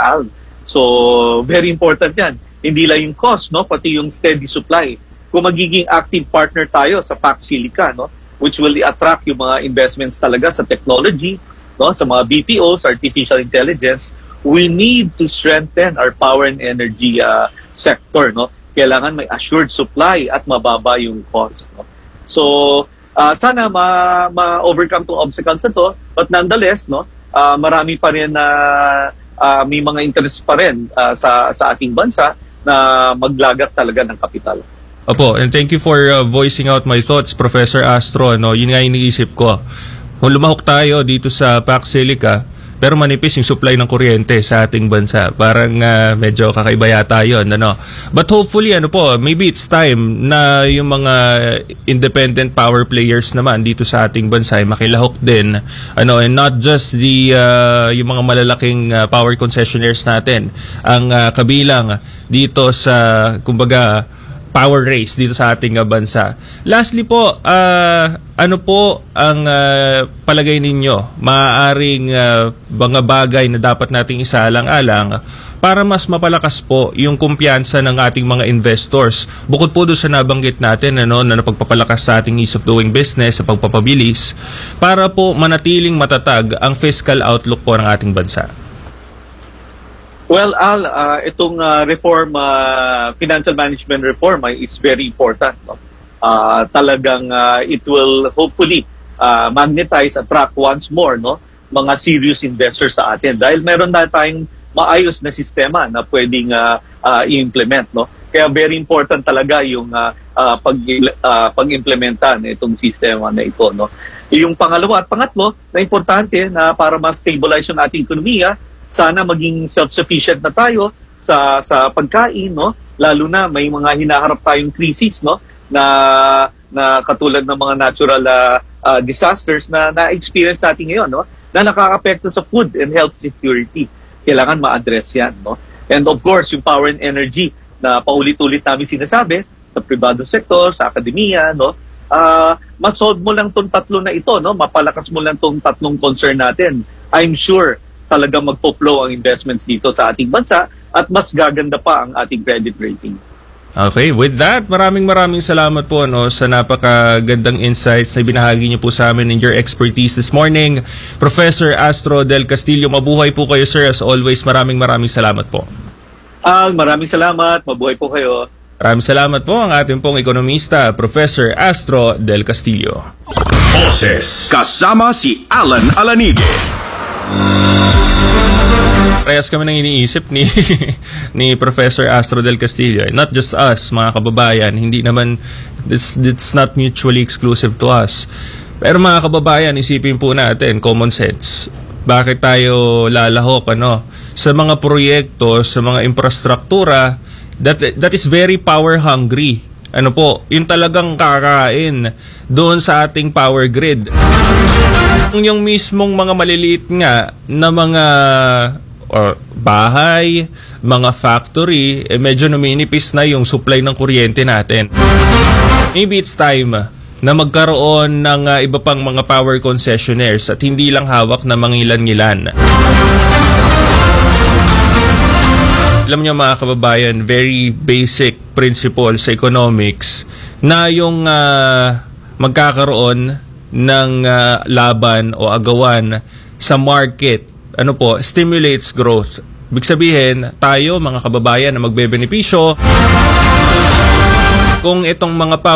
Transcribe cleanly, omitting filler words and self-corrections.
Al. So, very important yan. Hindi lang yung cost, no? Pati yung steady supply. Kung magiging active partner tayo sa Pac Silica, no? Which will attract yung mga investments talaga sa technology, no? Sa mga BPOs, artificial intelligence, we need to strengthen our power and energy sector, no? Kailangan may assured supply at mababa yung cost, no? So, sana ma-overcome tong obstacles na to, but nonetheless, no? Marami pa rin na may mga interest pa rin sa ating bansa na maglagat talaga ng kapital. Opo, and thank you for voicing out my thoughts, Professor Astro. No, yun nga iniisip ko. Kung lumahok tayo dito sa Pac Silica, pero manipis yung supply ng kuryente sa ating bansa. Parang medyo kakaiba yata yun. Ano? But hopefully, maybe it's time na yung mga independent power players naman dito sa ating bansa ay makilahok din. And not just yung mga malalaking power concessionaires natin. Ang kabilang dito sa, kumbaga, power race dito sa ating bansa. Lastly po, ano po ang palagay ninyo? Maaaring mga bagay na dapat nating isaalang-alang para mas mapalakas po yung kumpiyansa ng ating mga investors. Bukod po doon sa nabanggit natin na napagpapalakas sa ating ease of doing business, sa pagpapabilis, para po manatiling matatag ang fiscal outlook po ng ating bansa. Well, Al, itong reform, financial management reform is very important. No? Talagang it will hopefully magnetize, attract once more, no, mga serious investors sa atin. Dahil meron na tayong maayos na sistema na pwedeng i-implement. No? Kaya very important talaga yung pag-implementa itong sistema na ito. No? Yung pangalawa at pangatlo na importante na para ma-stabilize yung ating ekonomiya, sana maging self-sufficient na tayo sa pagkain, no? Lalo na may mga hinaharap tayong crisis, no? Na katulad ng mga natural disasters na na-experience natin ngayon, no? Na nakaka-apekto sa food and health security. Kailangan ma-address yan, no? And of course, yung power and energy na paulit-ulit namin sinasabi sa pribadong sektor, sa akademiya, no? Ma-solve mo lang tong tatlo na ito, no? Mapalakas mo lang tong tatlong concern natin. I'm sure talagang magpo-flow ang investments dito sa ating bansa at mas gaganda pa ang ating credit rating. Okay, with that, maraming salamat po sa napakagandang insights na binahagi niyo po sa amin and your expertise this morning. Professor Astro Del Castillo, mabuhay po kayo, sir. As always, maraming salamat po. Maraming salamat. Mabuhay po kayo. Maraming salamat po ang ating pong ekonomista, Professor Astro Del Castillo. Boses kasama si Alan Alanige. Parehas kami nang iniisip ni Professor Astro Del Castillo. Not just us, mga kababayan. Hindi naman, it's not mutually exclusive to us. Pero mga kababayan, isipin po natin, common sense. Bakit tayo lalahok sa mga proyekto, sa mga infrastruktura that is very power hungry. Yung talagang kakain doon sa ating power grid. Yung mismong mga maliliit nga na mga bahay, mga factory, medyo numinipis na yung supply ng kuryente natin. Maybe it's time na magkaroon ng iba pang mga power concessionaires at hindi lang hawak na mangilan-ngilan. Alam niyo mga kababayan, very basic principle sa economics na yung magkakaroon ng laban o agawan sa market stimulates growth. Ibig sabihin, tayo mga kababayan na magbebenepisyo kung itong mga